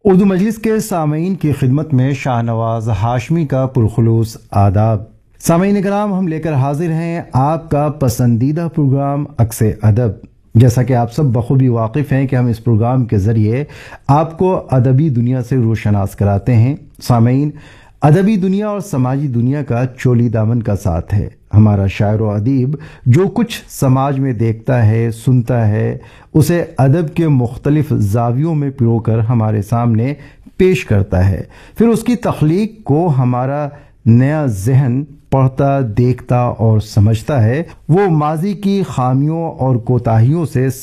उर्दू मजलिस के सामीन की खिदमत में शाहनवाज हाशमी का पुरखुलूस आदाब। सामीन कराम, हम लेकर हाजिर हैं आपका पसंदीदा प्रोग्राम अक्से अदब। जैसा कि आप सब बखूबी वाकिफ हैं कि हम इस प्रोग्राम के जरिए आपको अदबी दुनिया से रोशनास कराते हैं। सामीन, अदबी दुनिया और समाजी दुनिया का चोली दामन का साथ है। हमारा शायर व अदीब जो कुछ समाज में देखता है, सुनता है, उसे अदब के मुख्तलिफ जावियों में पिरोकर हमारे सामने पेश करता है। फिर उसकी तख्लीक को हमारा नया जहन पढ़ता, देखता और समझता है। वो माजी की खामियों और कोताहियों से